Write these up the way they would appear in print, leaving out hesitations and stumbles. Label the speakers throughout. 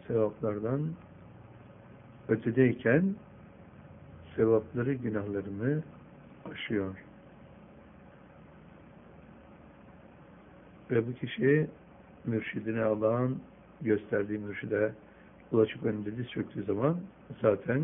Speaker 1: sevaplardan ötedeyken sevapları günahlarını aşıyor. Ve bu kişi mürşidine, Allah'ın gösterdiği mürşide ulaşıp önünde diz çöktüğü zaman zaten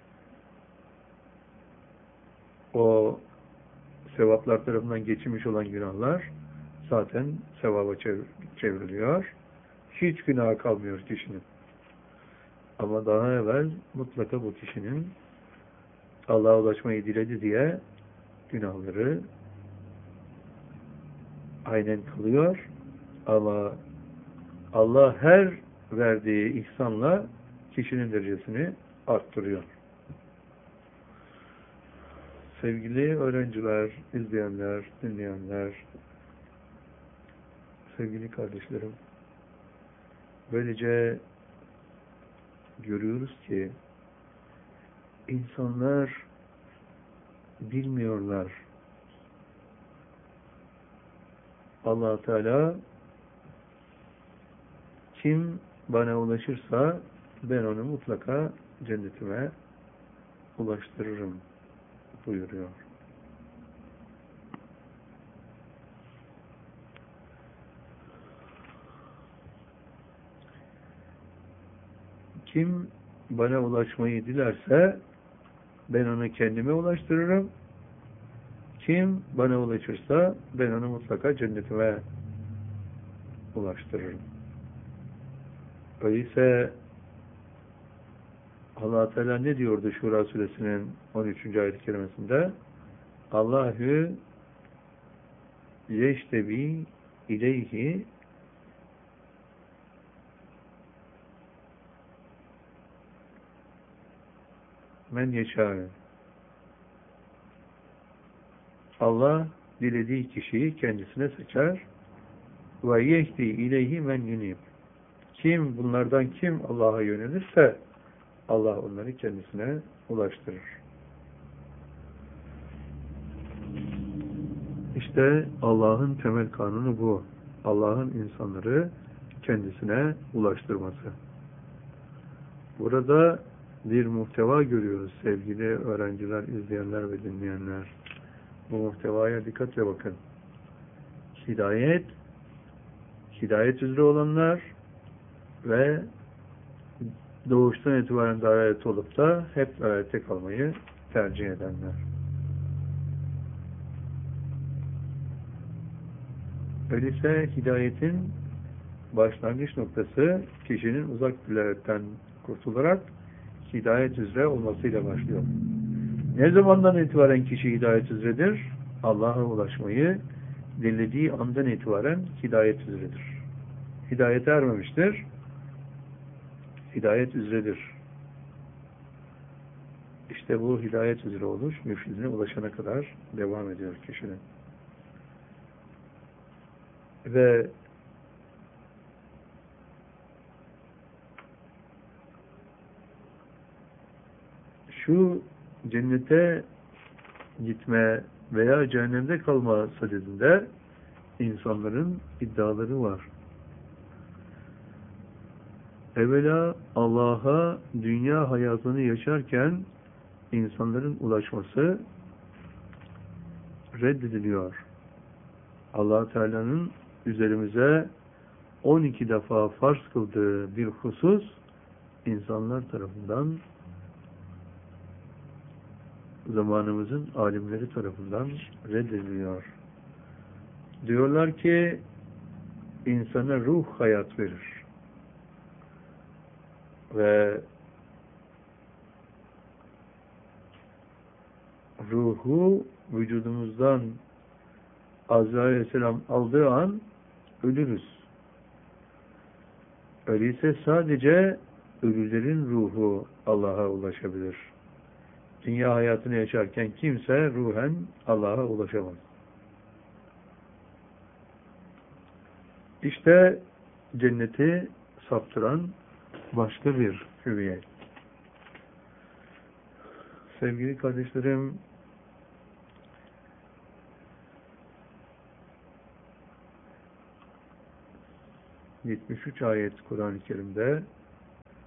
Speaker 1: o sevaplar tarafından geçilmiş olan günahlar zaten sevaba çevriliyor. Hiç günah kalmıyor kişinin. Ama daha evvel mutlaka bu kişinin Allah'a ulaşmayı diledi diye günahları aynen kalıyor. Ama Allah her verdiği ihsanla kişinin derecesini arttırıyor. Sevgili öğrenciler, izleyenler, dinleyenler, sevgili kardeşlerim, böylece görüyoruz ki insanlar bilmiyorlar. Allah Teala kim bana ulaşırsa ben onu mutlaka cennetime ulaştırırım buyuruyor. Kim bana ulaşmayı dilerse ben onu kendime ulaştırırım. Kim bana ulaşırsa ben onu mutlaka cennetime ulaştırırım. Öyleyse Allah Teala ne diyordu Şura suresinin 13. ayet-i kerimesinde? Allahü yeştebi ileyhi men yeşâ. Allah dilediği kişiyi kendisine seçer. Ve yehdi ileyhi men yunib. Kim bunlardan kim Allah'a yönelirse Allah onları kendisine ulaştırır. İşte Allah'ın temel kanunu bu. Allah'ın insanları kendisine ulaştırması. Burada bir muhteva görüyoruz sevgili öğrenciler, izleyenler ve dinleyenler. Bu muhtevaya dikkatle bakın. Hidayet üzere olanlar ve doğuştan itibaren davet olup da hep davette kalmayı tercih edenler. Öyleyse hidayetin başlangıç noktası kişinin uzak bileretten kurtularak hidayet üzere olmasıyla başlıyor. Ne zamandan itibaren kişi hidayet üzeredir? Allah'a ulaşmayı dilediği andan itibaren hidayet üzeredir. Hidayete ermemiştir. Hidayet üzeredir. İşte bu hidayet üzere oluş, mürşidine ulaşana kadar devam ediyor kişinin. Ve şu cennete gitme veya cehennemde kalma sadedinde insanların iddiaları var. Evvela Allah'a dünya hayatını yaşarken insanların ulaşması reddediliyor. Allah Teala'nın üzerimize 12 defa farz kıldığı bir husus insanlar tarafından, zamanımızın alimleri tarafından reddediliyor. Diyorlar ki insana ruh hayat verir. Ve ruhu vücudumuzdan Azrail Aleyhisselam aldığı an ölürüz. Öyleyse sadece ölülerin ruhu Allah'a ulaşabilir. Dünya hayatını yaşarken kimse ruhen Allah'a ulaşamaz. İşte cenneti saptıran başka bir hüviyet. Sevgili kardeşlerim, ...73 ayet Kur'an-ı Kerim'de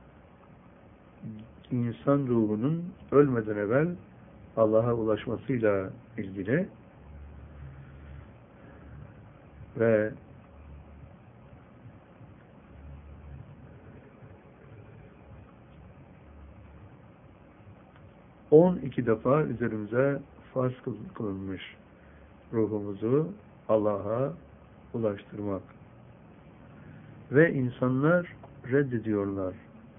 Speaker 1: insan ruhunun ölmeden evvel Allah'a ulaşmasıyla ilgili ve ...12 defa üzerimize farz kılınmış ruhumuzu Allah'a ulaştırmak. Ve insanlar reddediyorlar.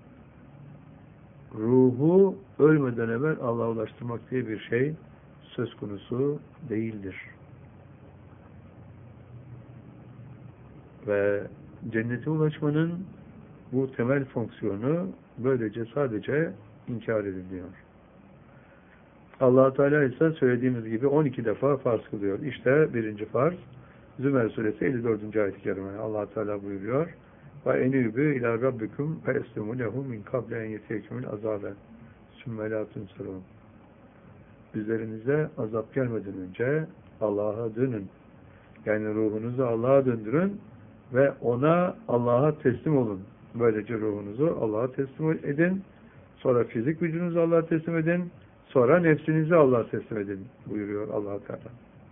Speaker 1: Ruhu ölmeden evvel Allah'a ulaştırmak diye bir şey söz konusu değildir. Ve cennete ulaşmanın bu temel fonksiyonu böylece sadece inkar ediliyor. Allah Teala ise söylediğimiz gibi 12 defa farz kılıyor. İşte birinci farz Zümer suresi 54. ayet-i kerime. Allah Teala buyuruyor: "Ve enübü ila rabbikum fe eslimu lehu min kable en yetiyekümül azabe sümme la tunsarun." Üzerinize azap gelmeden önce Allah'a dönün. Yani ruhunuzu Allah'a döndürün ve ona, Allah'a teslim olun. Böylece ruhunuzu Allah'a teslim edin. Sonra fizik vücudunuzu Allah'a teslim edin. Sonra nefsinizi Allah'a teslim edin buyuruyor Allah Teala.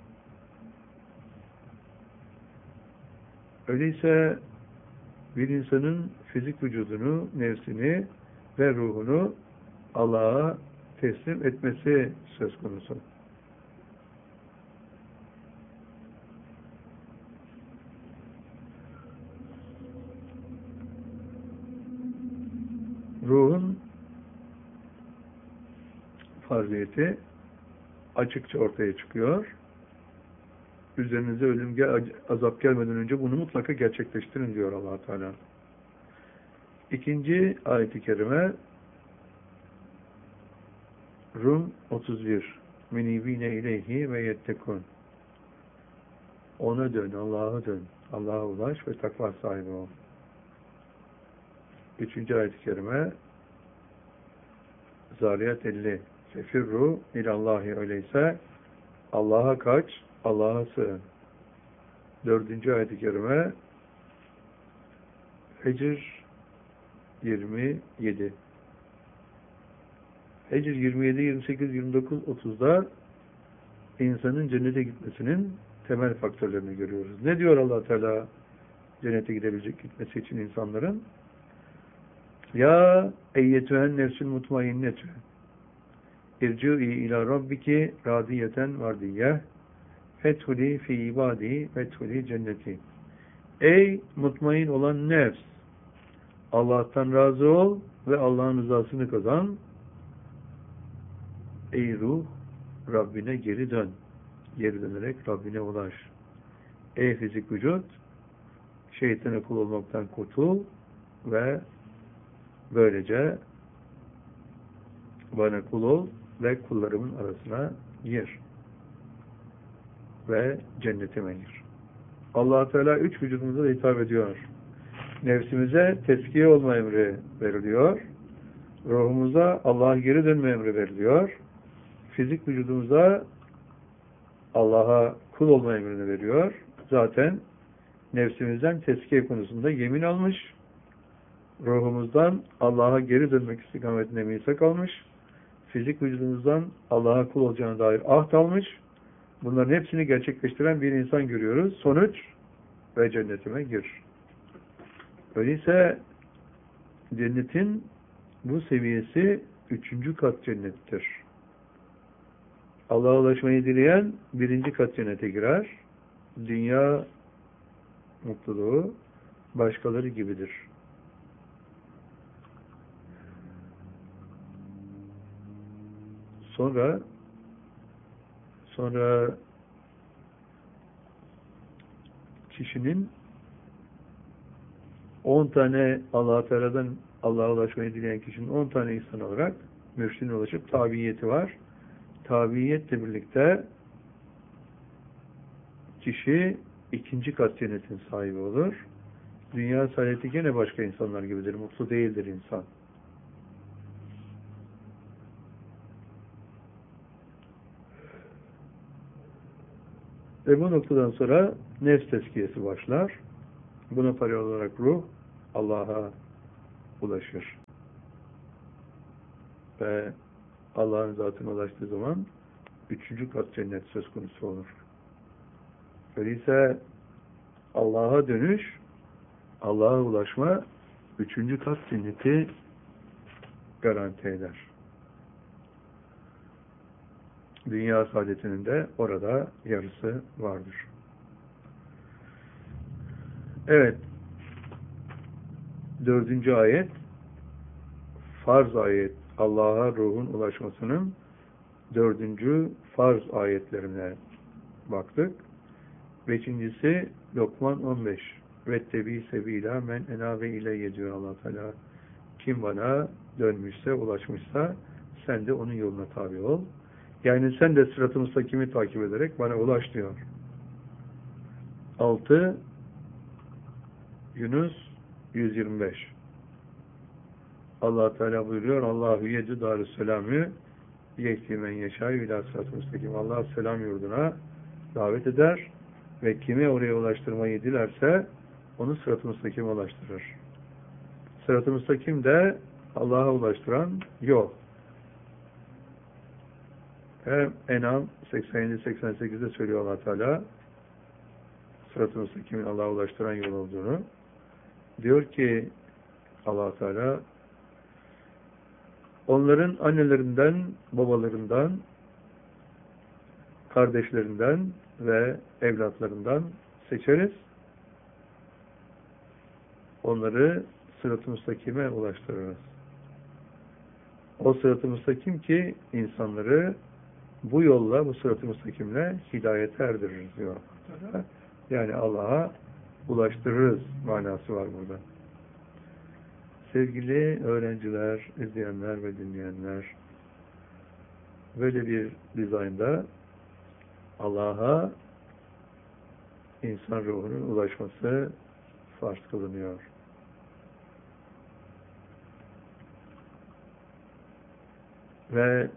Speaker 1: Öyleyse bir insanın fizik vücudunu, nefsini ve ruhunu Allah'a teslim etmesi söz konusu. Ruhun farziyeti açıkça ortaya çıkıyor. Üzerinize azap gelmeden önce bunu mutlaka gerçekleştirin diyor Allah Teala. İkinci ayet-i kerime Rum 31. Menibine ileyhi ve yettekun. Ona dön, Allah'a dön. Allah'a ulaş ve takva sahibi ol. Üçüncü ayet-i kerime Zariyat 50. Fefirru ilallahi, öyleyse Allah'a kaç, Allah'a sığın. Dördüncü ayet-i kerime Hicr 27. Hicr 27, 28, 29, 30'da insanın cennete gitmesinin temel faktörlerini görüyoruz. Ne diyor Allah Teala cennete gitmesi için insanların? Ya eyyetühen nefsül mutmainnetü irci'i ila rabbiki radiyeten vardiyeh fethuli fi ibadi fethuli cenneti. Ey mutmain olan nefs, Allah'tan razı ol ve Allah'ın rızasını kazan. Ey ruh, Rabbine geri dön. Geri dönerek Rabbine ulaş. Ey fizik vücut, şeytana kul olmaktan kurtul ve böylece bana kul ol ve kullarımın arasına gir ve cennetime gir. Allah Teala üç vücudumuza da hitap ediyor. Nefsimize tezkiye olma emri veriliyor. Ruhumuza Allah'a geri dönme emri veriliyor. Fizik vücudumuza Allah'a kul olma emrini veriyor. Zaten nefsimizden tezkiye konusunda yemin almış. Ruhumuzdan Allah'a geri dönmek istikametinde misak almış. Fizik vücudumuzdan Allah'a kul olacağına dair ahd almış. Bunların hepsini gerçekleştiren bir insan görüyoruz. Sonuç ve cennetime gir. Öyleyse cennetin bu seviyesi 3. kat cennettir. Allah'a ulaşmayı dileyen 1. kat cennete girer. Dünya mutluluğu başkaları gibidir. Sonra kişinin 10 tane Allah-u Teala'dan Allah'a ulaşmayı dileyen kişinin 10 tane insan olarak mürşidine ulaşıp tabiyeti var. Tabiyetle birlikte kişi 2. kat cennetin sahibi olur. Dünya saadeti gene başka insanlar gibidir. Mutlu değildir insan. Ve bu noktadan sonra nefs tezkiyesi başlar. Buna paralel olarak ruh Allah'a ulaşır. ve Allah'ın zatına ulaştığı zaman 3. kat cennet söz konusu olur. Öyleyse Allah'a dönüş, Allah'a ulaşma 3. kat cenneti garanti eder. Dünya saadetinin de orada yarısı vardır. Evet. 4. ayet farz ayet. Allah'a ruhun ulaşmasının 4. farz ayetlerine baktık. 5.'si Lokman 15. Vettebi sebila men enabe ileyye diyor Allah Teala. Kim bana dönmüşse, ulaşmışsa sen de onun yoluna tabi ol. Yani sen de sırat-ı müstakimi takip ederek bana ulaş diyor. 6 Yunus 125. Allah Teala buyuruyor: Allahu yedü darüsselamü yehdi men yeşâ'yü ilâ sırat-ı müstakim. Allah selam yurduna davet eder ve kimi oraya ulaştırmayı dilerse onu sırat-ı müstakime ulaştırır. Sırat-ı müstakim de Allah'a ulaştıran yol. Hem En'am 87-88'de söylüyor Allah Teala sırat-ı müstakimin Allah'a ulaştıran yol olduğunu. Diyor ki Allah Teala onların annelerinden, babalarından, kardeşlerinden ve evlatlarından seçeriz. Onları sırat-ı müstakime ulaştırırız. O sırat-ı müstakim ki insanları bu yolla, bu sırat-ı müstakimle hidayete erdiririz diyor. Yani Allah'a ulaştırırız manası var burada. Sevgili öğrenciler, izleyenler ve dinleyenler, böyle bir dizaynda Allah'a insan ruhunun ulaşması farz kılınıyor. Ve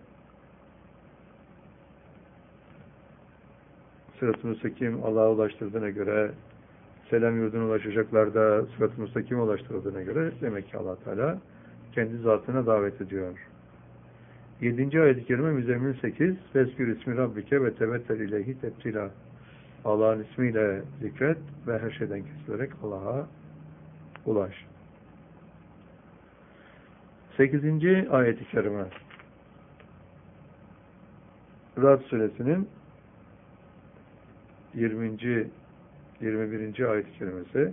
Speaker 1: sırat-ı müstakim Allah'a ulaştırdığına göre, selam yurduna ulaşacaklar da sırat-ı müstakime ulaştırdığına göre demek ki Allah Teala kendi zatına davet ediyor. 7. ayet-i kerime Müzzemmil 8 Feskür ismi Rabbike ve tevettel ileyhi tebtila. Allah'ın ismiyle zikret ve her şeyden kesilerek Allah'a ulaş. 8. ayet-i kerime Rad suresinin 21. ayet-i kerimesi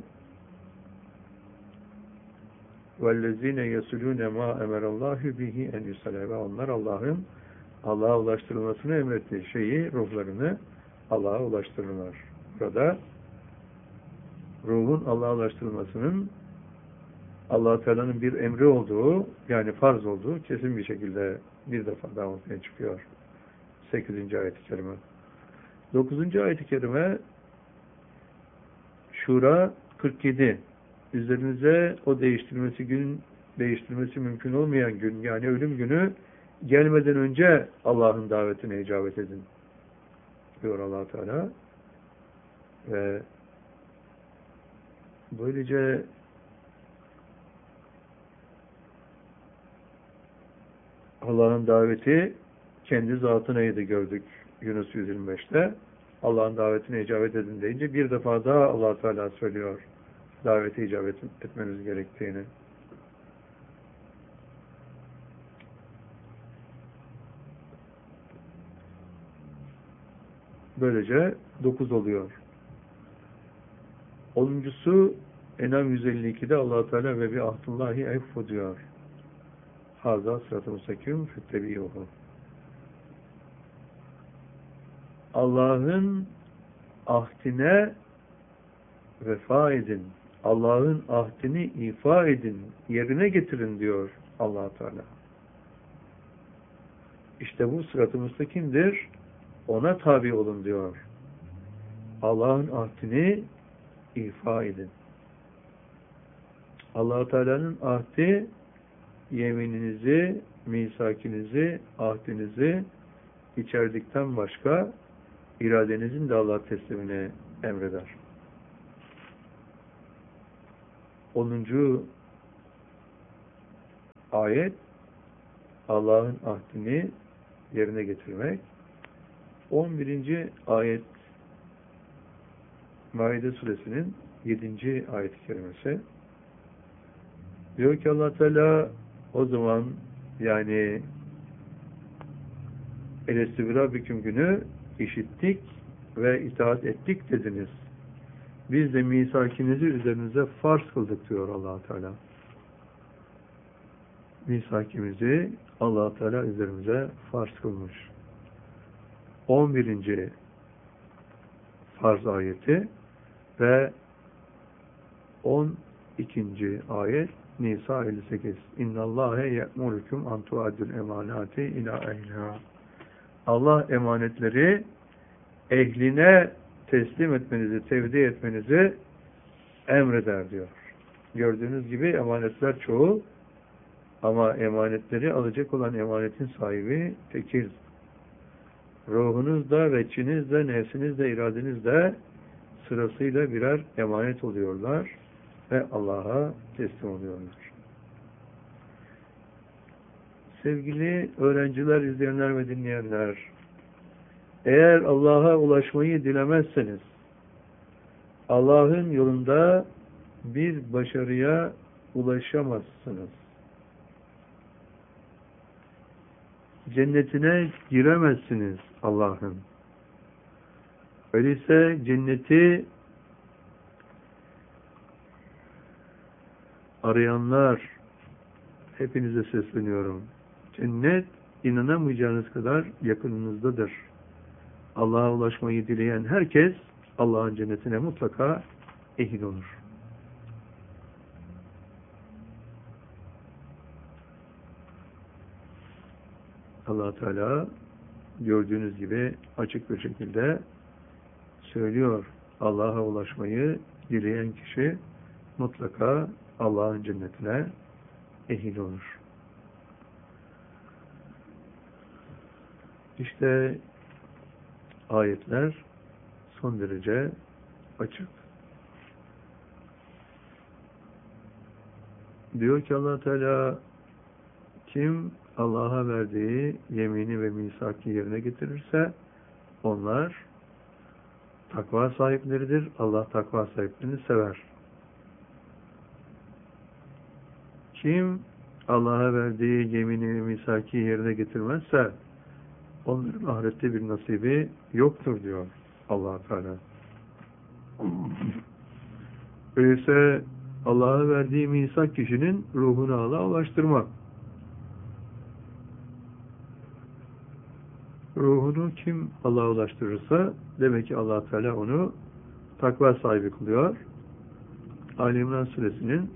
Speaker 1: وَالَّذ۪ينَ يَسُلُونَ مَا اَمَرَ اللّٰهُ بِهِ اَنْ يُسَلَى. Ve onlar Allah'ın Allah'a ulaştırılmasını emrettiği şeyi, ruhlarını Allah'a ulaştırırlar. Burada ruhun Allah'a ulaştırılmasının Allah-u Teala'nın bir emri olduğu, yani farz olduğu kesin bir şekilde bir defa daha ortaya çıkıyor. 8. ayet-i kerime. 9. ayet-i kerime Şura 47. Üzerinize o değiştirmesi mümkün olmayan gün, yani ölüm günü gelmeden önce Allah'ın davetine icabet edin diyor Allah Teala. Ve böylece Allah'ın daveti kendi zatınaydı gördük Yunus 125'te. Allah'ın davetine icabet edin deyince bir defa daha Allah Teala söylüyor davete icabet etmeniz gerektiğini. Böylece 9 oluyor. 10'uncusu En'am 152'de Allah Teala ve bi ahdullahi effu diyor. Hazâ sırat-ı müstakîm füttebîyuhu. Allah'ın ahdine vefa edin. Allah'ın ahdini ifa edin. Yerine getirin diyor Allah Teala. İşte bu sırat-ı müstakimdir. Ona tabi olun diyor. Allah'ın ahdini ifa edin. Allah Teala'nın ahdi yemininizi, misakinizi, ahdinizi içerdikten başka iradenizin de Allah teslimini emreder. 10. ayet Allah'ın ahdini yerine getirmek. 11. ayet Maide suresinin 7. ayet-i kerimesi. Diyor ki Allah Teala o zaman yani Elestü Rabbiküm günü işittik ve itaat ettik dediniz. Biz de misakinizi üzerinize farz kıldık diyor Allah Teala. Misakimizi Allah Teala üzerimize farz kılmış. 11. farz ayeti ve 12. ayet Nisa 58. İnnallâhe ye'murukum an tu'addul emanati ila ehliha. Allah emanetleri ehline teslim etmenizi, tevdi etmenizi emreder diyor. Gördüğünüz gibi emanetler çoğul ama emanetleri alacak olan emanetin sahibi tekil. Ruhunuz da, veçiniz de, nefsiniz de, iradeniz de sırasıyla birer emanet oluyorlar ve Allah'a teslim oluyorlar. Sevgili öğrenciler, izleyenler ve dinleyenler, eğer Allah'a ulaşmayı dilemezseniz, Allah'ın yolunda bir başarıya ulaşamazsınız. Cennetine giremezsiniz Allah'ın. Öyleyse cenneti arayanlar, hepinize sesleniyorum. Cennet inanamayacağınız kadar yakınınızdadır. Allah'a ulaşmayı dileyen herkes Allah'ın cennetine mutlaka ehil olur. Allah Teala gördüğünüz gibi açık bir şekilde söylüyor. Allah'a ulaşmayı dileyen kişi mutlaka Allah'ın cennetine ehil olur. İşte ayetler son derece açık. Diyor ki Allah Teala kim Allah'a verdiği yemini ve misaki yerine getirirse onlar takva sahipleridir. Allah takva sahiplerini sever. Kim Allah'a verdiği yemini ve misaki yerine getirmezse onların ahirette bir nasibi yoktur diyor Allah Teala. Öyleyse Allah'a verdiği misak kişinin ruhunu Allah'a ulaştırmak. Ruhunu kim Allah'a ulaştırırsa demek ki Allah Teala onu takva sahibi kılıyor. Ali İmran suresinin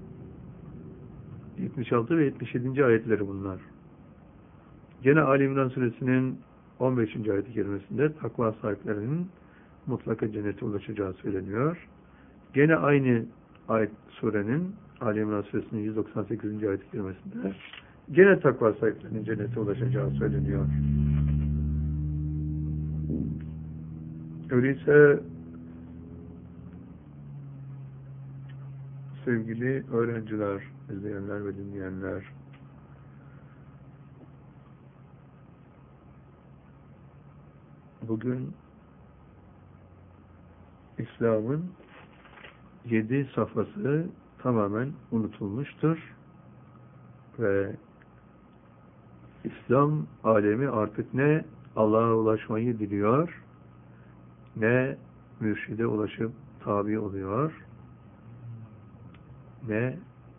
Speaker 1: 76 ve 77. ayetleri bunlar. Gene Ali İmran suresinin 15. ayet-i kerimesinde takva sahiplerinin mutlaka cennete ulaşacağı söyleniyor. Gene aynı ayet surenin Ali İmran suresinin 198. ayet-i kerimesinde gene takva sahiplerinin cennete ulaşacağı söyleniyor. Öyleyse sevgili öğrenciler, izleyenler ve dinleyenler, bugün İslam'ın 7 safhası tamamen unutulmuştur ve İslam alemi artık ne Allah'a ulaşmayı diliyor, ne mürşide ulaşıp tabi oluyor, ne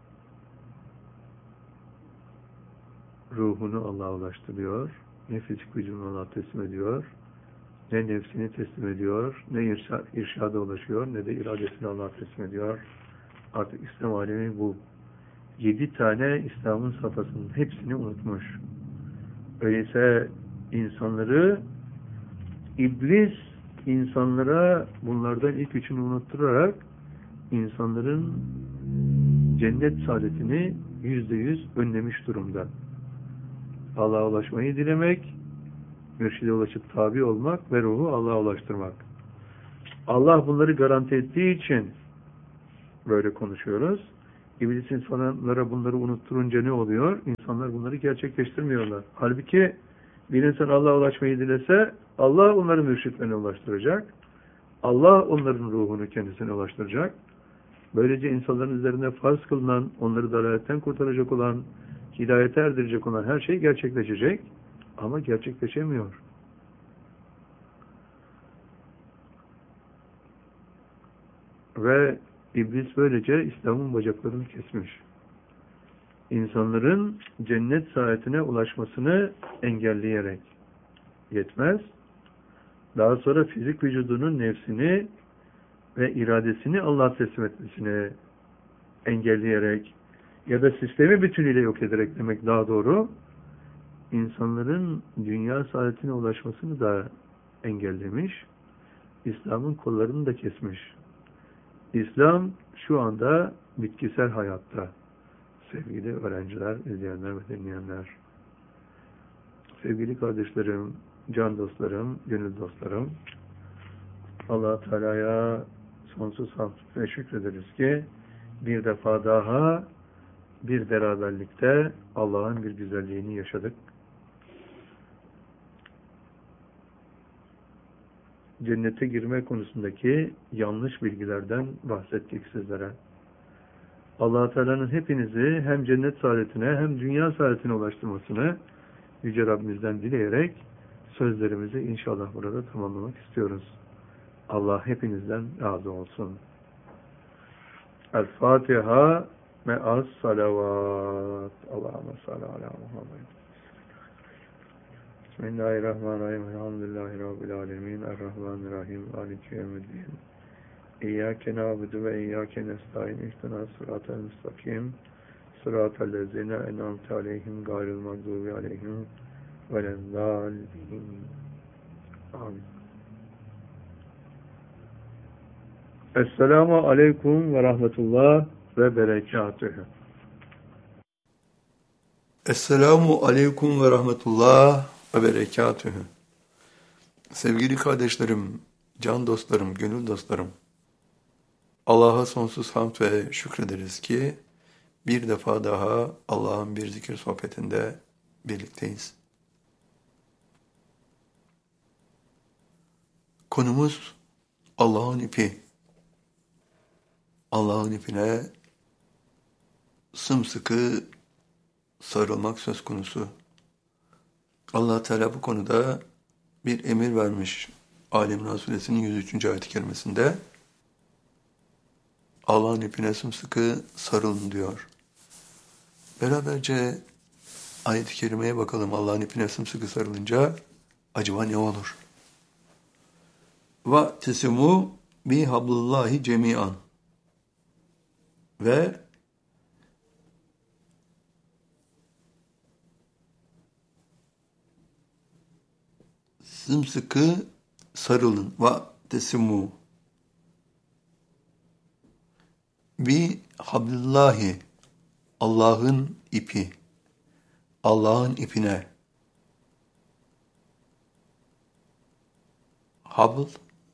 Speaker 1: ruhunu Allah'a ulaştırıyor, ne fizik gücünü Allah'a teslim ediyor, ne nefsini teslim ediyor, ne irşada ulaşıyor, ne de iradesini Allah'a teslim ediyor. Artık İslam alemi bu 7 tane İslam'ın safhasının hepsini unutmuş. Öyleyse insanları iblis insanlara bunlardan ilk üçünü unutturarak insanların cennet saadetini %100 önlemiş durumda. Allah'a ulaşmayı dilemek, mürşide ulaşıp tabi olmak ve ruhu Allah'a ulaştırmak. Allah bunları garanti ettiği için böyle konuşuyoruz. İblis insanlara bunları unutturunca ne oluyor? İnsanlar bunları gerçekleştirmiyorlar. Halbuki bir insan Allah'a ulaşmayı dilese Allah onları mürşitlerine ulaştıracak. Allah onların ruhunu kendisine ulaştıracak. Böylece insanların üzerine farz kılınan, onları dalaletten kurtaracak olan, hidayete erdirecek olan her şey gerçekleşecek. Ama gerçekleşemiyor. Ve İblis böylece İslam'ın bacaklarını kesmiş. İnsanların cennet saadetine ulaşmasını engelleyerek yetmez. Daha sonra fizik vücudunun nefsini ve iradesini Allah'a teslim etmesini engelleyerek ya da sistemi bütünüyle yok ederek demek daha doğru, insanların dünya saadetine ulaşmasını da engellemiş, İslam'ın kollarını da kesmiş. İslam şu anda bitkisel hayatta. Sevgili öğrenciler, izleyenler ve dinleyenler. Sevgili kardeşlerim, can dostlarım, gönül dostlarım. Allah-u Teala'ya sonsuz hamd ve şükrederiz ki bir defa daha bir beraberlikte Allah'ın bir güzelliğini yaşadık. Cennete girme konusundaki yanlış bilgilerden bahsettik sizlere. Allah-u Teala'nın hepinizi hem cennet saadetine hem dünya saadetine ulaştırmasını Yüce Rabbimizden dileyerek sözlerimizi inşallah burada tamamlamak istiyoruz. Allah hepinizden razı olsun. El-Fatiha me'as salavat. Allahümme salli ala Muhammed. Bismillahirrahmanirrahim. Elhamdülillahi Rabbil alemin. Errahmanirrahim. Maliki yevmiddin. İyyâke na'budu ve iyyâke nestaîn. İhtina sıratel müstakim. Sıratel lezîne en'amte aleyhim gayril mağdûbi aleyhim velezzâllîn. Amin. Esselamu aleyküm ve rahmetullah ve berekatühü.
Speaker 2: Esselamu aleyküm ve rahmetullah ve berekatühü. Sevgili kardeşlerim, can dostlarım, gönül dostlarım, Allah'a sonsuz hamd ve şükrederiz ki bir defa daha Allah'ın bir zikir sohbetinde birlikteyiz. Konumuz Allah'ın ipi. Allah'ın ipine sımsıkı sarılmak söz konusu. Allah Teala bu konuda bir emir vermiş. Ali İmran Suresinin 103. ayet-i kerimesinde Allah'ın ipine sımsıkı sarılın diyor. Beraberce ayet-i kerimeye bakalım. Allah'ın ipine sımsıkı sarılınca acaba ne olur? Ve tesimu bi hablullahi cemian. Ve sımsıkı sarılın. Ve tesimu bi hablillahi, Allah'ın ipi, Allah'ın ipine. Habl,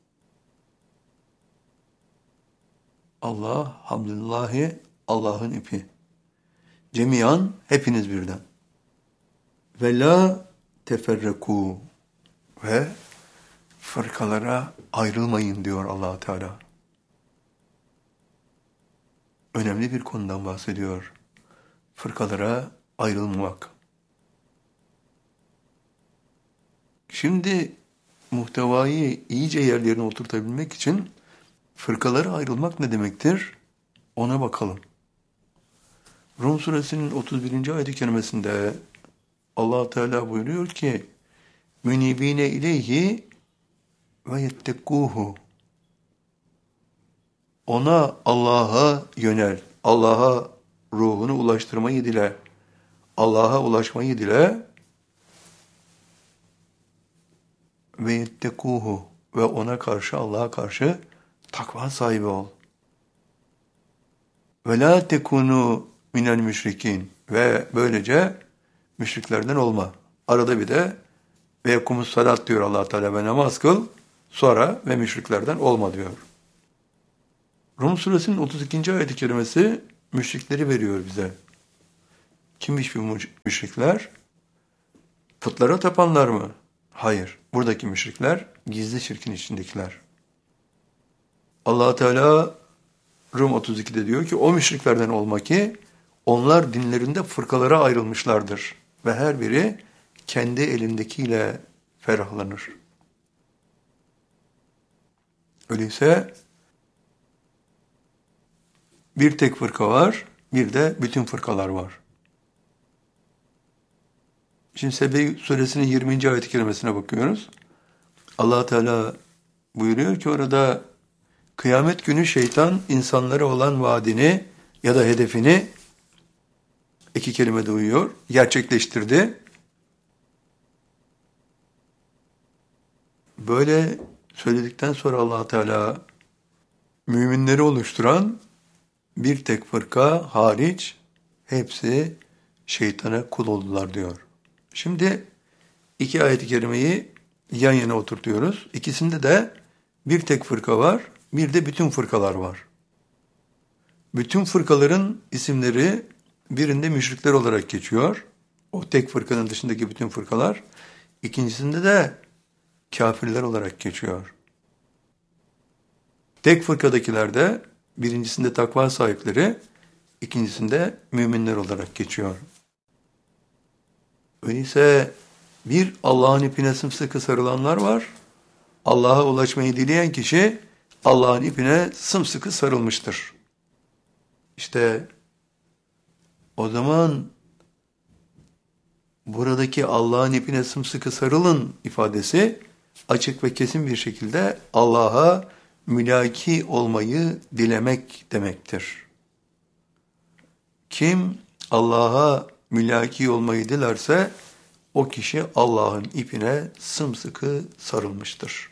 Speaker 2: Allah, hablillahi, Allah'ın ipi. Cemiyan, hepiniz birden. Ve la teferrekû, ve fırkalara ayrılmayın diyor Allah Teala. Önemli bir konudan bahsediyor. Fırkalara ayrılmamak. Şimdi muhtevayı iyice yerlerine oturtabilmek için fırkalara ayrılmak ne demektir? Ona bakalım. Rum suresinin 31. ayet-i kerimesinde Allah Teala buyuruyor ki: "Münibine ileyhi ve yettekûhu." Ona, Allah'a yönel. Allah'a ruhunu ulaştırmayı dile. Allah'a ulaşmayı dile. Ve yettekûhu, ve ona karşı, Allah'a karşı takva sahibi ol. Ve la tekunu minel müşrikin, ve böylece müşriklerden olma. Arada bir de ve yekumus salat diyor Allah Teala, ve namaz kıl, sonra ve müşriklerden olma diyor. Rum suresinin 32. ayet-i kerimesi müşrikleri veriyor bize. Kimmiş bu müşrikler? Putlara tapanlar mı? Hayır. Buradaki müşrikler gizli şirkin içindekiler. Allah Teala Rum 32'de diyor ki o müşriklerden olma ki onlar dinlerinde fırkalara ayrılmışlardır ve her biri kendi elindekiyle ferahlanır. Öyleyse bir tek fırka var, bir de bütün fırkalar var. Şimdi Sebe suresinin 20. ayet-i kerimesine bakıyoruz. Allah Teala buyuruyor ki orada kıyamet günü şeytan insanlara olan vaadini ya da hedefini iki kelimede uyuyor, gerçekleştirdi. Böyle söyledikten sonra Allah Teala müminleri oluşturan bir tek fırka hariç hepsi şeytana kul oldular diyor. Şimdi iki ayet-i kerimeyi yan yana oturtuyoruz. İkisinde de bir tek fırka var, bir de bütün fırkalar var. Bütün fırkaların isimleri birinde müşrikler olarak geçiyor. O tek fırkanın dışındaki bütün fırkalar. İkincisinde de kafirler olarak geçiyor. Tek fırkadakiler de birincisinde takva sahipleri, ikincisinde müminler olarak geçiyor. Öyleyse bir Allah'ın ipine sımsıkı sarılanlar var. Allah'a ulaşmayı dileyen kişi Allah'ın ipine sımsıkı sarılmıştır. İşte o zaman buradaki Allah'ın ipine sımsıkı sarılın ifadesi açık ve kesin bir şekilde Allah'a mülaki olmayı dilemek demektir. Kim Allah'a mülaki olmayı dilerse o kişi Allah'ın ipine sımsıkı sarılmıştır.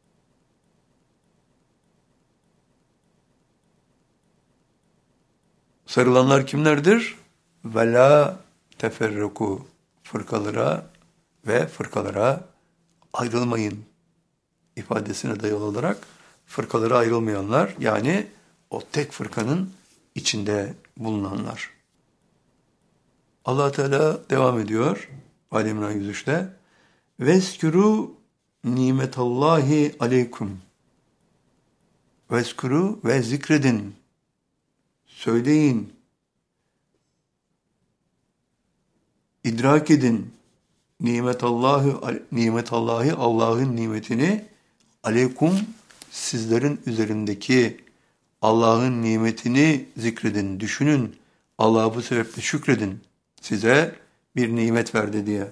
Speaker 2: Sarılanlar kimlerdir? Ve la teferruku, fırkalara ayrılmayın ifadesine dayalı olarak fırkalara ayrılmayanlar, yani o tek fırkanın içinde bulunanlar. Allah Teala devam ediyor Ali İmran 103'te. Veskuru nimetallahi aleykum. Veskuru ve zikredin. Söyleyin. İdrak edin. Nimetallahi Allah'ın nimetini aleykum, sizlerin üzerindeki Allah'ın nimetini zikredin, düşünün. Allah'a bu sebeple şükredin. Size bir nimet verdi diye.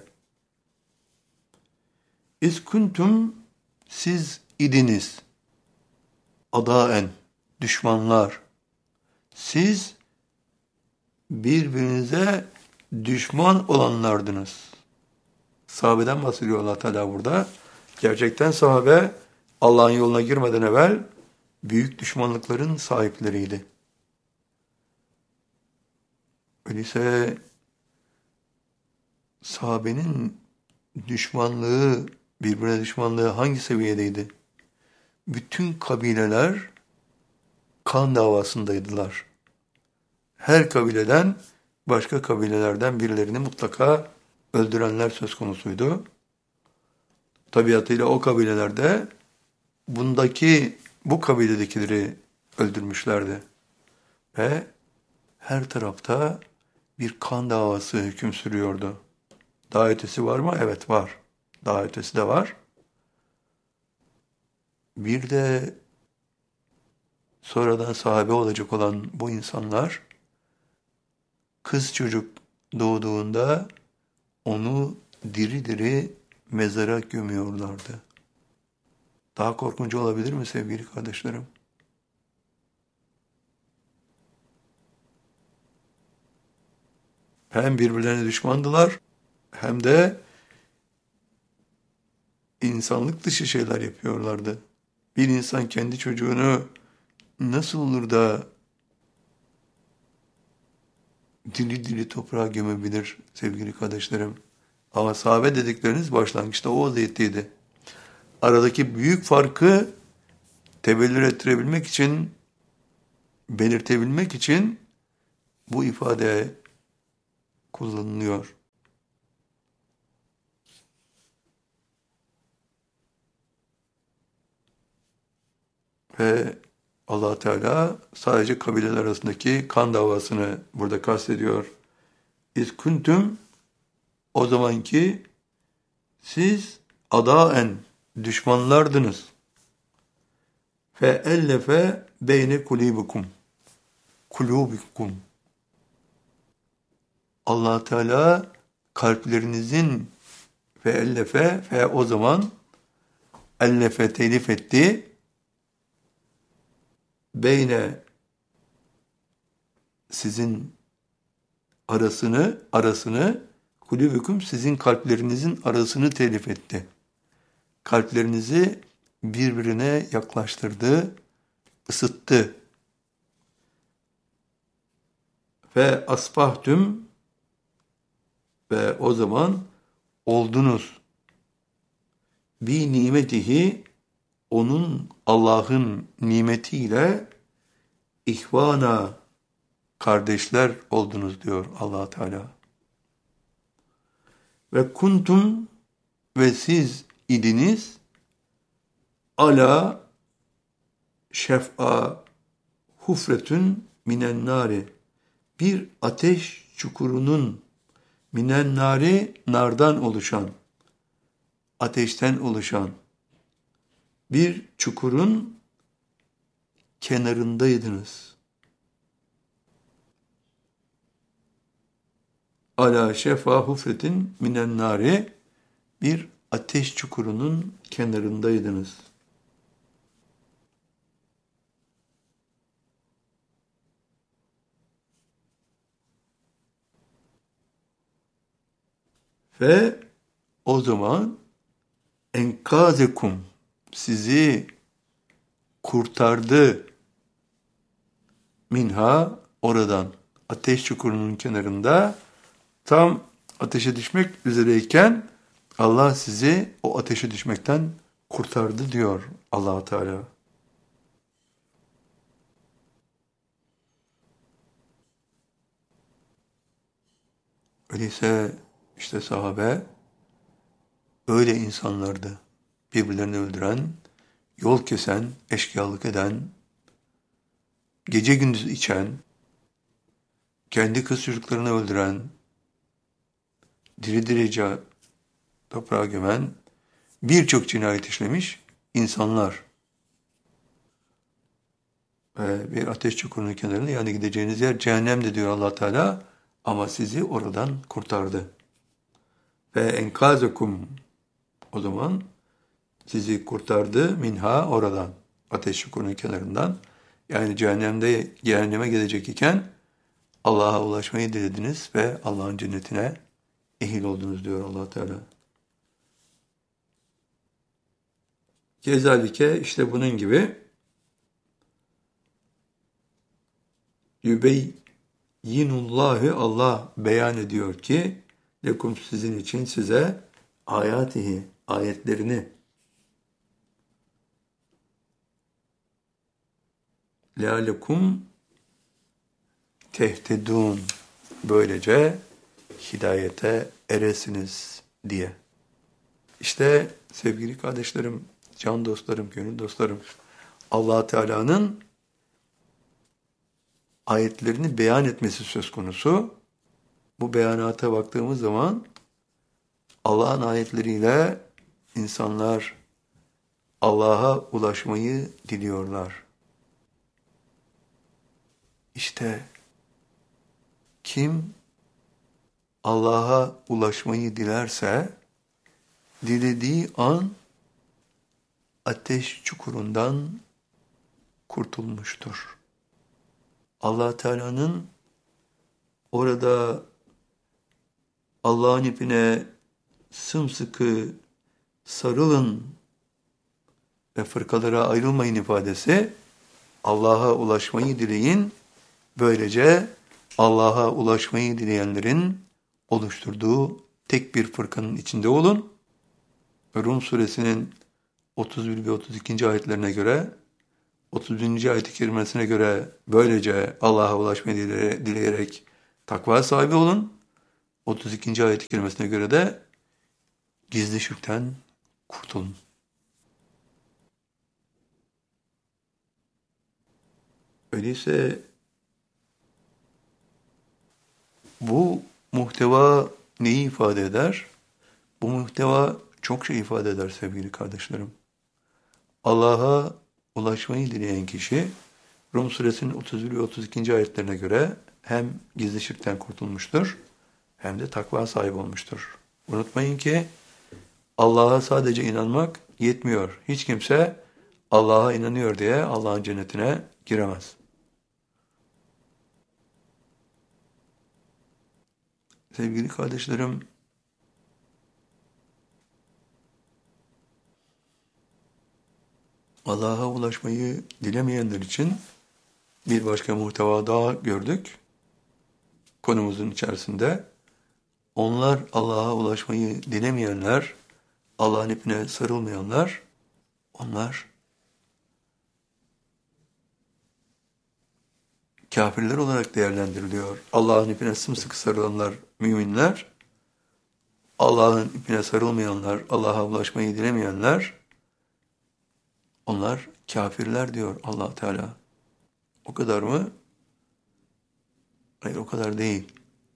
Speaker 2: İskuntum, siz idiniz. Adaen, düşmanlar. Siz birbirinize düşman olanlardınız. Sahabeden bahsediyor Allah Teala burada. Gerçekten sahabe Allah'ın yoluna girmeden evvel büyük düşmanlıkların sahipleriydi. Öyleyse sahabenin düşmanlığı, birbirine düşmanlığı hangi seviyedeydi? Bütün kabileler kan davasındaydılar. Her kabileden başka kabilelerden birilerini mutlaka öldürenler söz konusuydu. Tabiatıyla o kabilelerde bu kabiledekileri öldürmüşlerdi. Ve her tarafta bir kan davası hüküm sürüyordu. Daha ötesi var mı? Evet var. Daha ötesi de var. Bir de sonradan sahabe olacak olan bu insanlar kız çocuk doğduğunda onu diri diri mezara gömüyorlardı. Daha korkunç olabilir mi sevgili kardeşlerim? Hem birbirlerine düşmandılar hem de insanlık dışı şeyler yapıyorlardı. Bir insan kendi çocuğunu nasıl olur da diri diri toprağa gömebilir sevgili kardeşlerim? Ama sahabe dedikleriniz başlangıçta o vaziyetteydi. Aradaki büyük farkı belirtebilmek için bu ifade kullanılıyor. Ve Allah Teala sadece kabileler arasındaki kan davasını burada kastediyor. İz kuntum, o zamanki siz adaen düşmanlardınız. Fe ellefe beyne kulubikum. Allah Teala kalplerinizin fe o zaman ellefe telif etti. Beyne sizin arasını kulübüküm sizin kalplerinizin arasını telif etti. Kalplerinizi birbirine yaklaştırdı, ısıttı. Ve asbahtüm, ve o zaman oldunuz. Bi nimetihi, onun Allah'ın nimetiyle ihvana, kardeşler oldunuz diyor Allah Teala. Ve kuntum, ve siz idiniz ala şef'a hufretün minen nari, bir ateş çukurunun minen nari, nardan oluşan, ateşten oluşan bir çukurun kenarındaydınız. Ala şefa hufretin minen nari, bir ateş çukurunun kenarındaydınız. Ve o zaman enkazekum, sizi kurtardı, minha, oradan, ateş çukurunun kenarında tam ateşe düşmek üzereyken Allah sizi o ateşe düşmekten kurtardı diyor Allah Teala. Öyleyse işte sahabe öyle insanlardı. Birbirlerini öldüren, yol kesen, eşkıyalık eden, gece gündüz içen, kendi kız çocuklarını öldüren, diri dirice toprağa gömen, birçok cinayet işlemiş insanlar. Bir ateş çukurunun kenarında, yani gideceğiniz yer cehennemde diyor Allah Teala, ama sizi oradan kurtardı. Ve enkazekum, o zaman sizi kurtardı minha, oradan, ateş çukurunun kenarından. Yani cehenneme gidecek iken Allah'a ulaşmayı dilediniz ve Allah'ın cennetine ehil oldunuz diyor Allah Teala. Kezalike, işte bunun gibi yübeyyinullahü, Allah beyan ediyor ki lekum, sizin için, size ayatihi, ayetlerini, lealekum tehtedun, böylece hidayete eresiniz diye. İşte sevgili kardeşlerim, can dostlarım, gönül dostlarım, Allah Teala'nın ayetlerini beyan etmesi söz konusu. Bu beyanata baktığımız zaman Allah'ın ayetleriyle insanlar Allah'a ulaşmayı diliyorlar. İşte kim Allah'a ulaşmayı dilerse, dilediği an ateş çukurundan kurtulmuştur. Allah Teala'nın orada Allah'ın ipine sımsıkı sarılın ve fırkalara ayrılmayın ifadesi, Allah'a ulaşmayı dileyin, böylece Allah'a ulaşmayı dileyenlerin oluşturduğu tek bir fırkanın içinde olun. Rum suresinin 31 ve 32. ayetlerine göre 30. ayet-i kerimesine göre böylece Allah'a ulaşmayı dileyerek takva sahibi olun. 32. ayet-i kerimesine göre de gizli şirkten kurtulun. Öyleyse bu muhteva neyi ifade eder? Bu muhteva çok şey ifade eder sevgili kardeşlerim. Allah'a ulaşmayı dileyen kişi Rum suresinin 31 ve 32. ayetlerine göre hem gizli şirkten kurtulmuştur hem de takva sahibi olmuştur. Unutmayın ki Allah'a sadece inanmak yetmiyor. Hiç kimse Allah'a inanıyor diye Allah'ın cennetine giremez. Sevgili kardeşlerim, Allah'a ulaşmayı dilemeyenler için bir başka muhteva daha gördük konumuzun içerisinde. Onlar Allah'a ulaşmayı dilemeyenler, Allah'ın ipine sarılmayanlar, onlar kafirler olarak değerlendiriliyor. Allah'ın ipine sımsıkı sarılanlar müminler, Allah'ın ipine sarılmayanlar, Allah'a ulaşmayı dilemeyenler, onlar kafirler diyor Allah Teala. O kadar mı? Hayır, o kadar değil.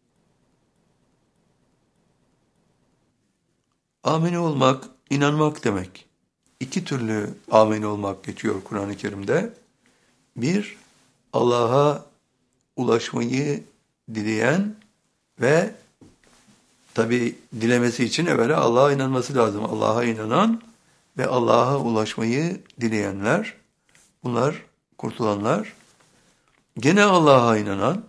Speaker 2: Amine olmak, inanmak demek. İki türlü amine olmak geçiyor Kur'an-ı Kerim'de. Bir, Allah'a ulaşmayı dileyen ve tabi dilemesi için evvela Allah'a inanması lazım. Allah'a inanan ve Allah'a ulaşmayı dileyenler, bunlar kurtulanlar. Gene Allah'a inanan,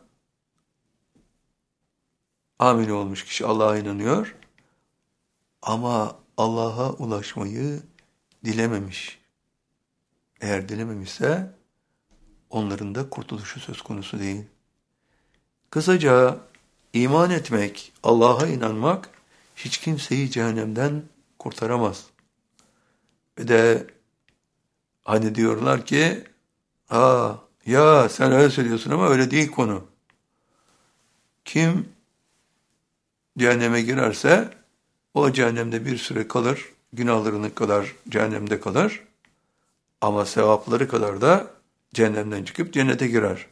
Speaker 2: amine olmuş kişi Allah'a inanıyor ama Allah'a ulaşmayı dilememiş. Eğer dilememişse onların da kurtuluşu söz konusu değil. Kısaca iman etmek, Allah'a inanmak hiç kimseyi cehennemden kurtaramaz. Ve de hani diyorlar ki, ya sen öyle söylüyorsun ama öyle değil konu. Kim cehenneme girerse o cehennemde bir süre kalır, günahlarının kadar cehennemde kalır ama sevapları kadar da cehennemden çıkıp cennete girer.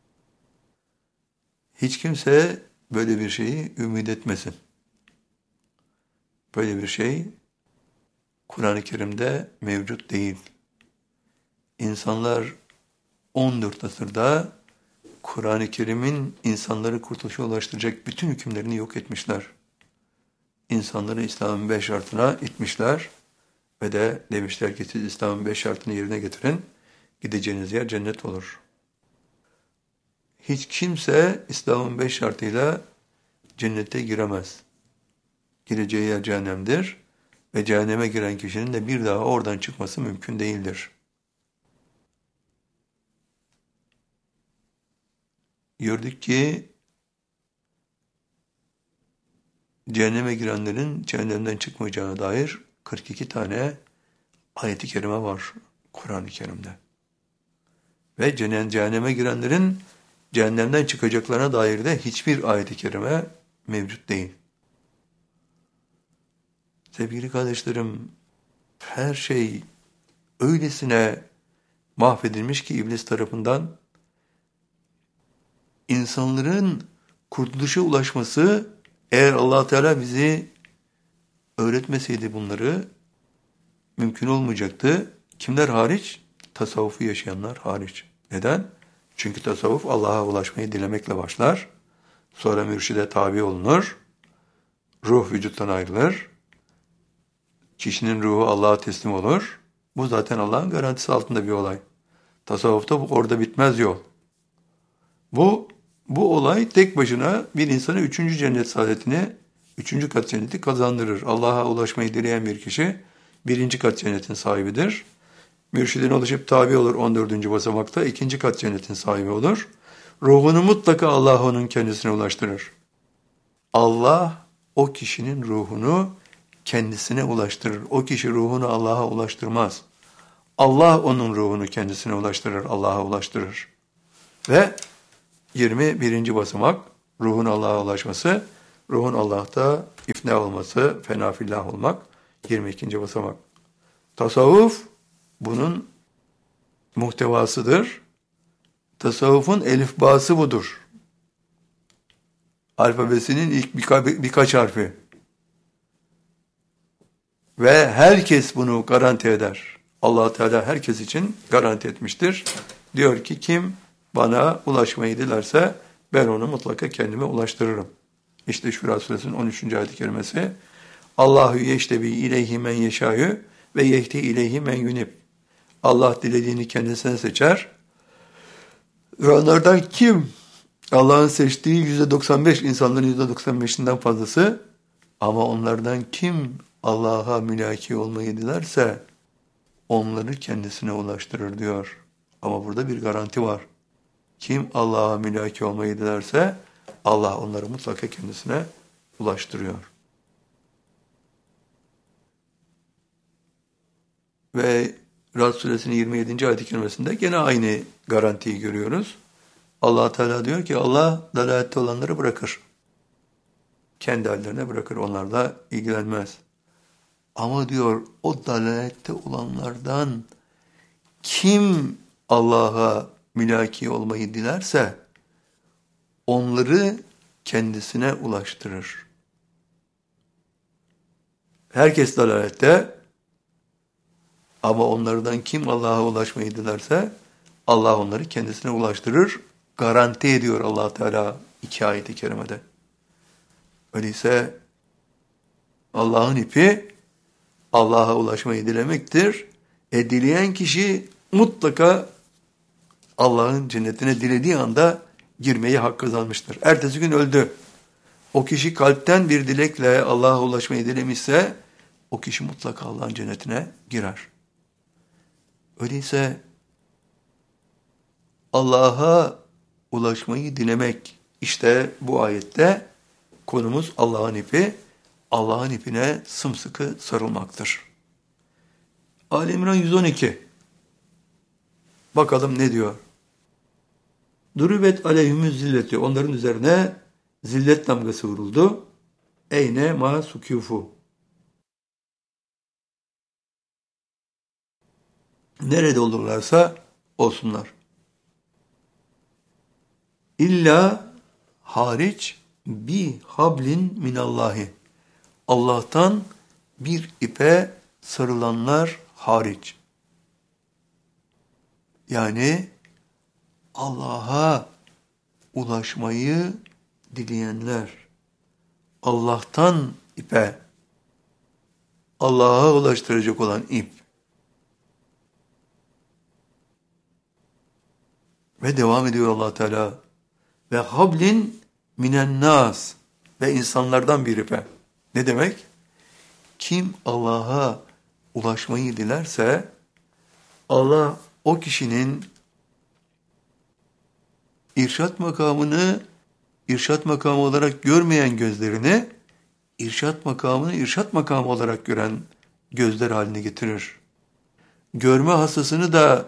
Speaker 2: Hiç kimse böyle bir şeyi ümit etmesin. Böyle bir şey Kur'an-ı Kerim'de mevcut değil. İnsanlar 14 asırda Kur'an-ı Kerim'in insanları kurtuluşa ulaştıracak bütün hükümlerini yok etmişler. İnsanları İslam'ın 5 şartına itmişler ve de demişler ki siz İslam'ın 5 şartını yerine getirin, gideceğiniz yer cennet olur. Hiç kimse İslam'ın 5 şartıyla cennete giremez. Gireceği yer cehennemdir ve cehenneme giren kişinin de bir daha oradan çıkması mümkün değildir. Gördük ki cehenneme girenlerin cehennemden çıkmayacağına dair 42 tane ayet-i kerime var Kur'an-ı Kerim'de. Ve cehenneme girenlerin cehennemden çıkacaklarına dair de hiçbir ayet-i kerime mevcut değil. Sevgili kardeşlerim, her şey öylesine mahvedilmiş ki iblis tarafından insanların kurtuluşa ulaşması, eğer Allah Teala bizi öğretmeseydi bunları mümkün olmayacaktı. Kimler hariç? Tasavvufu yaşayanlar hariç. Neden? Çünkü tasavvuf Allah'a ulaşmayı dilemekle başlar. Sonra mürşide tabi olunur. Ruh vücuttan ayrılır. Kişinin ruhu Allah'a teslim olur. Bu zaten Allah'ın garantisi altında bir olay. Tasavvufta bu orada bitmez yol. Bu olay tek başına bir insana 3. cennet saadetini, 3. kat cenneti kazandırır. Allah'a ulaşmayı dileyen bir kişi 1. kat cennetin sahibidir. Mürşidine ulaşıp tabi olur 14. basamakta 2. kat cennetin sahibi olur. Ruhunu mutlaka Allah onun kendisine ulaştırır. Allah o kişinin ruhunu kendisine ulaştırır. O kişi ruhunu Allah'a ulaştırmaz. Allah onun ruhunu kendisine ulaştırır, Allah'a ulaştırır. Ve 21. basamak ruhun Allah'a ulaşması, ruhun Allah'ta ifna olması, fena fillah olmak 22. basamak. Tasavvuf bunun muhtevasıdır. Tasavvufun elifbası budur. Alfabesinin ilk birkaç harfi. Ve herkes bunu garanti eder. Allah Teala herkes için garanti etmiştir. Diyor ki kim bana ulaşmayı dilerse ben onu mutlaka kendime ulaştırırım. İşte Şura Suresinin 13. ayet-i kerimesi. Allahu yeştebi ileyhi men yeşâ'yü ve yehdi ileyhi men yunib. Allah dilediğini kendisine seçer. Ve onlardan kim Allah'ın seçtiği %95 insanların %95'inden fazlası ama onlardan kim Allah'a mülaki olmayı dilerse onları kendisine ulaştırır diyor. Ama burada bir garanti var. Kim Allah'a mülaki olmayı dilerse Allah onları mutlaka kendisine ulaştırıyor. Ve Rad Suresinin 27. ayet-i kerimesinde gene aynı garantiyi görüyoruz. Allah Teala diyor ki Allah dalalette olanları bırakır. Kendi hallerine bırakır. Onlarla ilgilenmez. Ama diyor o dalalette olanlardan kim Allah'a mülaki olmayı dilerse onları kendisine ulaştırır. Herkes dalalette ama onlardan kim Allah'a ulaşmayı dilerse Allah onları kendisine ulaştırır. Garanti ediyor Allah Teala 2 ayet-i kerimede. Öyleyse Allah'ın ipi Allah'a ulaşmayı dilemektir. Dileyen kişi mutlaka Allah'ın cennetine dilediği anda girmeyi hak kazanmıştır. Ertesi gün öldü. O kişi kalpten bir dilekle Allah'a ulaşmayı dilemişse o kişi mutlaka Allah'ın cennetine girer. Öyleyse Allah'a ulaşmayı dilemek işte bu ayette konumuz Allah'ın ipi. Allah'ın ipine sımsıkı sarılmaktır. Ali İmran 112. Bakalım ne diyor? Durubet aleyhümüz zilleti. Onların üzerine zillet damgası vuruldu. Eyne ma sukufu. Nerede olurlarsa olsunlar. İlla hariç bi hablin minallahi. Allah'tan bir ipe sarılanlar hariç. Yani Allah'a ulaşmayı dileyenler. Allah'tan ipe, Allah'a ulaştıracak olan ip. Ve devam ediyor Allah Teala. Ve hablin minen nas ve insanlardan bir ipe. Ne demek? Kim Allah'a ulaşmayı dilerse Allah o kişinin irşat makamını irşat makamı olarak görmeyen gözlerini irşat makamını irşat makamı olarak gören gözler haline getirir. Görme hastasını da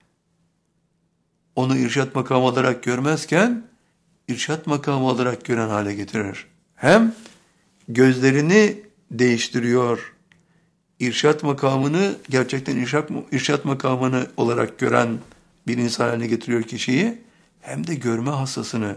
Speaker 2: onu irşat makamı olarak görmezken irşat makamı olarak gören hale getirir. Hem gözlerini değiştiriyor. İrşat makamını gerçekten irşat makamını olarak gören bir insan haline getiriyor kişiyi. Hem de görme hassasını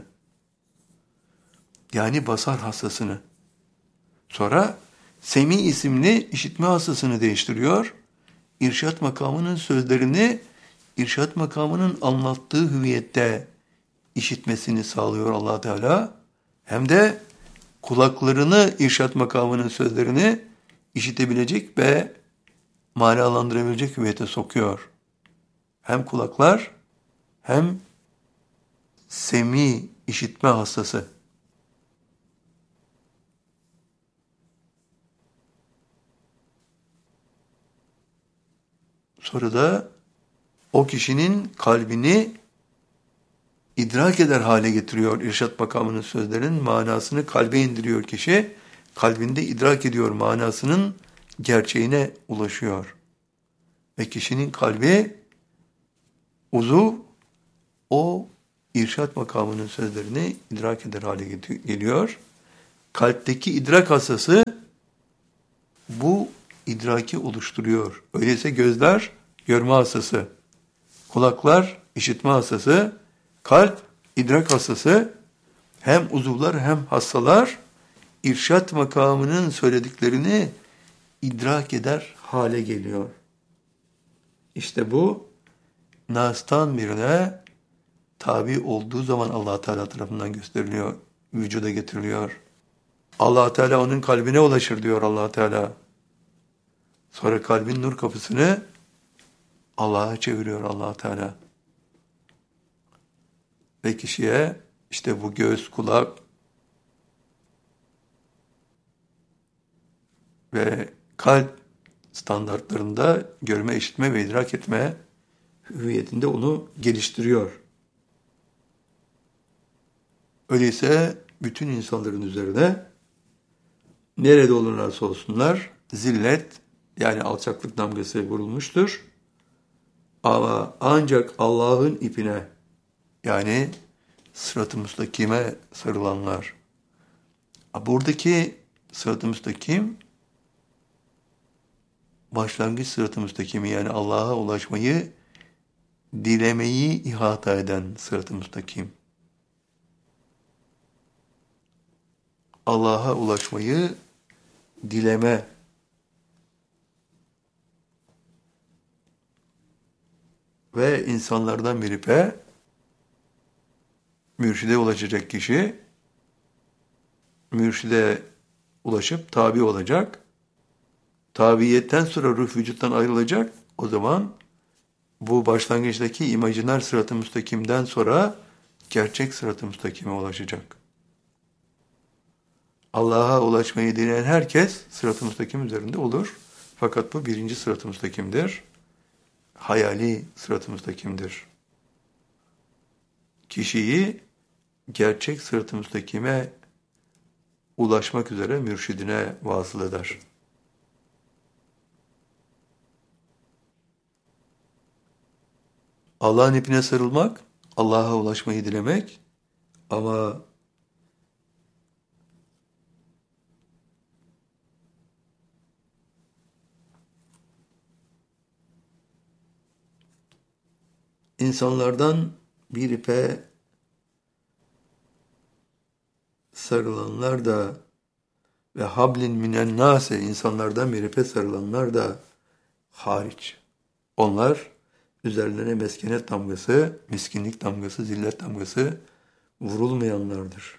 Speaker 2: yani basar hassasını. Sonra Semi isimli işitme hassasını değiştiriyor. İrşat makamının sözlerini irşat makamının anlattığı hüviyette işitmesini sağlıyor Allah Teala. Hem de kulaklarını irşat makamının sözlerini işitebilecek ve manalandırabilecek hüviyete sokuyor. Hem kulaklar hem semi işitme hastası. Sonra da o kişinin kalbini idrak eder hale getiriyor. İrşat makamının sözlerinin manasını kalbe indiriyor kişi. Kalbinde idrak ediyor, manasının gerçeğine ulaşıyor. Ve kişinin kalbi, uzuv, o irşat makamının sözlerini idrak eder hale geliyor. Kalpteki idrak hassası bu idraki oluşturuyor. Öyleyse gözler görme hassası, kulaklar işitme hassası, kalp idrak hassası, hem uzuvlar hem hassalar irşat makamının söylediklerini idrak eder hale geliyor. İşte bu Nas'tan birine tabi olduğu zaman Allah Teala tarafından gösteriliyor, vücuda getiriliyor. Allah Teala onun kalbine ulaşır diyor Allah Teala. Sonra kalbin nur kapısını Allah'a çeviriyor Allah Teala. Ve kişiye işte bu göz, kulak ve kalp standartlarında görme, işitme ve idrak etme hüviyetinde onu geliştiriyor. Öyleyse bütün insanların üzerine nerede olurlarsa olsunlar zillet, yani alçaklık damgası vurulmuştur. Ama ancak Allah'ın ipine, yani sırat-ı müstakime sarılanlar. Buradaki sırat-ı müstakim, başlangıç sırat-ı müstakimi, yani Allah'a ulaşmayı, dilemeyi ihata eden sırat-ı müstakim. Allah'a ulaşmayı dileme, ve insanlardan biri mürşide ulaşacak kişi, mürşide ulaşıp tabi olacak. Tabiyetten sonra ruh vücuttan ayrılacak. O zaman bu başlangıçtaki imajiner sırat-ı müstakimden sonra gerçek sırat-ı müstakime ulaşacak. Allah'a ulaşmayı dileyen herkes sırat-ı müstakim üzerinde olur. Fakat bu birinci sırat-ı müstakimdir. Hayali sırat-ı müstakimdir. Kişiyi gerçek sırat-ı müstakime ulaşmak üzere mürşidine vasıl eder. Allah'ın ipine sarılmak, Allah'a ulaşmayı dilemek, ama insanlardan bir ipe sarılanlar da ve hablin minen nase, insanlardan bir ipe sarılanlar da hariç. Onlar üzerlerine meskenet damgası, miskinlik damgası, zillet damgası vurulmayanlardır.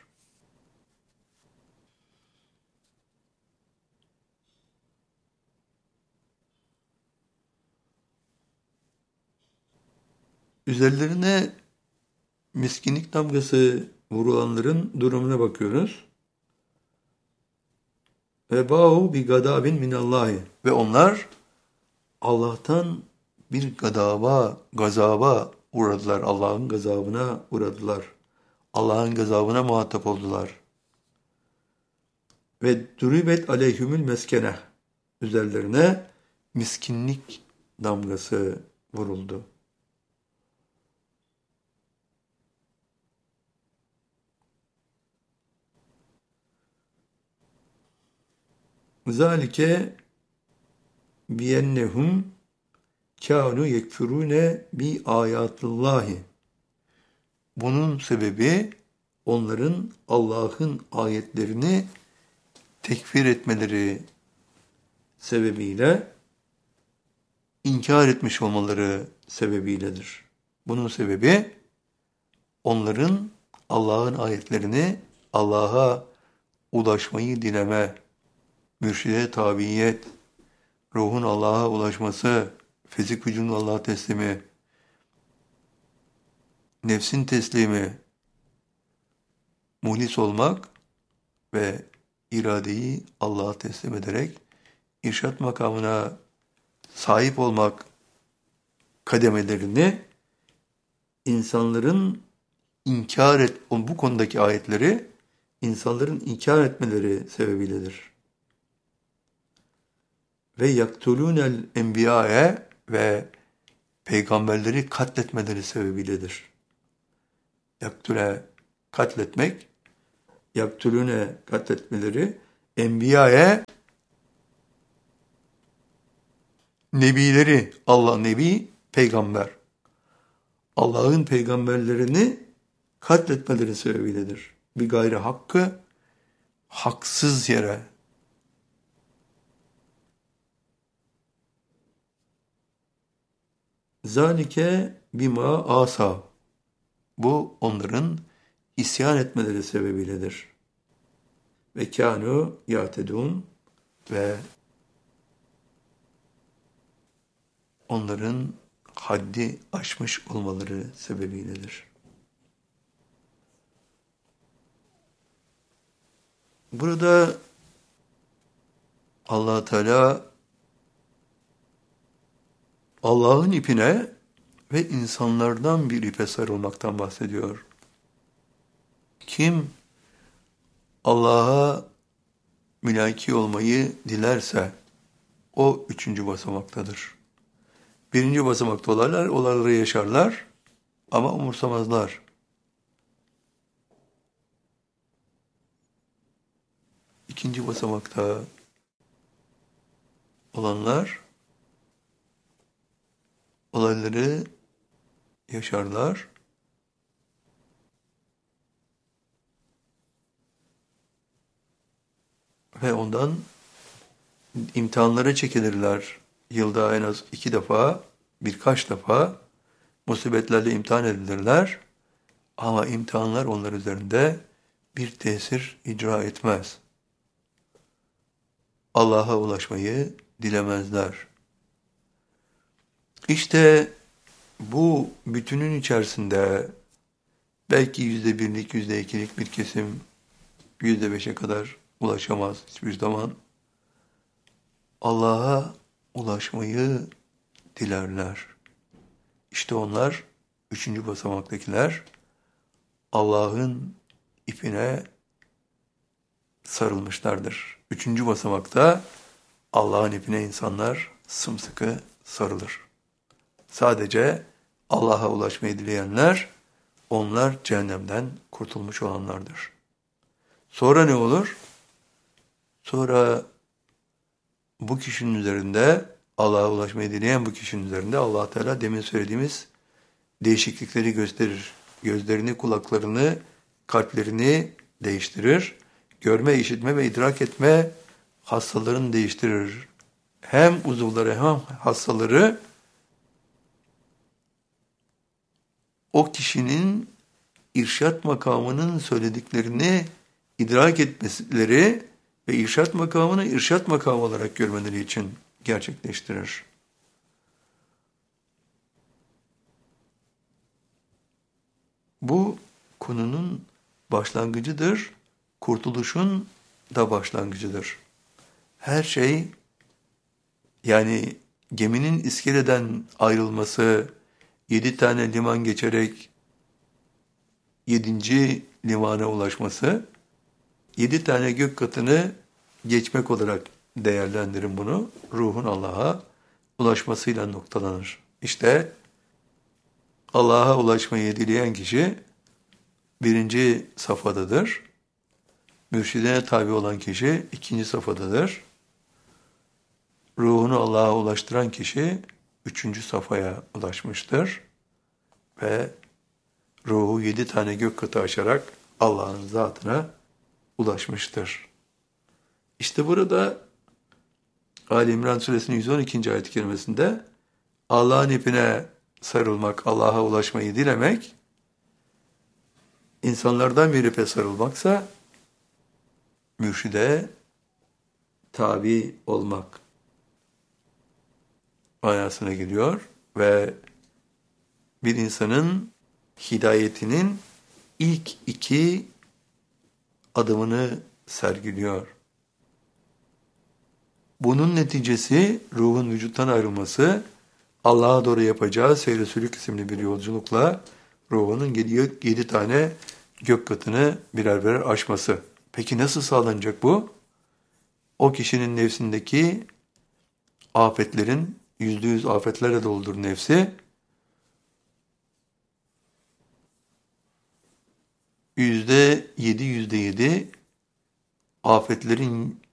Speaker 2: Üzerlerine miskinlik damgası vurulanların durumuna bakıyoruz. Ve ba'u bi gadabin minallahi, ve onlar Allah'tan bir gazaba uğradılar. Allah'ın gazabına uğradılar. Allah'ın gazabına muhatap oldular. Ve duribet aleyhümül meskene, üzerlerine miskinlik damgası vuruldu. Zalike biyennehum kânu yekfurûne bi âyâtillâhi. Bunun sebebi onların Allah'ın ayetlerini tekfir etmeleri sebebiyle, inkar etmiş olmaları sebebiyledir. Bunun sebebi onların Allah'ın ayetlerini, Allah'a ulaşmayı dileme, mürşide tabiyet, ruhun Allah'a ulaşması, fizik vücudun Allah'a teslimi, nefsin teslimi, muhlis olmak ve iradeyi Allah'a teslim ederek irşat makamına sahip olmak kademelerini insanların bu konudaki ayetleri insanların inkar etmeleri sebebiyledir. Ve yaktulûnel enbiyâe, ve peygamberleri katletmeleri sebebiyledir. Yaktüle katletmek, yaktülüne katletmeleri, enbiyaya, nebileri, Allah nebi, peygamber, Allah'ın peygamberlerini katletmeleri sebebiyledir. Bir gayri hakkı, haksız yere. Zalike bima asa. Bu onların isyan etmeleri sebebiyledir. Ve kânû yâtedûn ve onların haddi aşmış olmaları sebebiyledir. Burada Allah Teala Allah'ın ipine ve insanlardan bir ipe sarılmaktan bahsediyor. Kim Allah'a mülaki olmayı dilerse o 3. basamaktadır. 1. basamakta olayları yaşarlar ama umursamazlar. 2. basamakta olanlar olayları yaşarlar ve ondan imtihanlara çekilirler. Yılda en az 2 defa, birkaç defa musibetlerle imtihan edilirler. Ama imtihanlar onlar üzerinde bir tesir icra etmez. Allah'a ulaşmayı dilemezler. İşte bu bütünün içerisinde belki %1'lik, %2'lik bir kesim %5'e kadar ulaşamaz hiçbir zaman. Allah'a ulaşmayı dilerler. İşte onlar 3. basamaktakiler Allah'ın ipine sarılmışlardır. 3. basamakta Allah'ın ipine insanlar sımsıkı sarılır. Sadece Allah'a ulaşmayı dileyenler, onlar cehennemden kurtulmuş olanlardır. Sonra ne olur? Sonra bu kişinin üzerinde, Allah'a ulaşmayı dileyen bu kişinin üzerinde Allah Teala demin söylediğimiz değişiklikleri gösterir. Gözlerini, kulaklarını, kalplerini değiştirir. Görme, işitme ve idrak etme hastalarını değiştirir. Hem uzuvları hem hastaları o kişinin irşat makamının söylediklerini idrak etmeleri ve irşat makamını irşat makamı olarak görmeleri için gerçekleştirir. Bu konunun başlangıcıdır, kurtuluşun da başlangıcıdır. Her şey, yani geminin iskeleden ayrılması, 7 tane liman geçerek 7. limana ulaşması, 7 tane gök katını geçmek olarak değerlendirin bunu. Ruhun Allah'a ulaşmasıyla noktalanır. İşte Allah'a ulaşmayı dileyen kişi 1. safhadadır. Mürşidine tabi olan kişi 2. safhadadır. Ruhunu Allah'a ulaştıran kişi 3. safhaya ulaşmıştır. Ve ruhu 7 tane gök katı aşarak Allah'ın zatına ulaşmıştır. İşte burada Ali İmran Suresinin 112. ayet-i kerimesinde Allah'ın ipine sarılmak, Allah'a ulaşmayı dilemek, insanlardan bir ipe sarılmaksa mürşide tabi olmak manasına geliyor ve bir insanın hidayetinin ilk 2 adımını sergiliyor. Bunun neticesi ruhun vücuttan ayrılması, Allah'a doğru yapacağı seyr-i sülük isimli bir yolculukla ruhunun 7 tane gök katını birer birer aşması. Peki nasıl sağlanacak bu? O kişinin nefsindeki afetlerin %100 afetlerle doludur nefsi. %7 afetlerin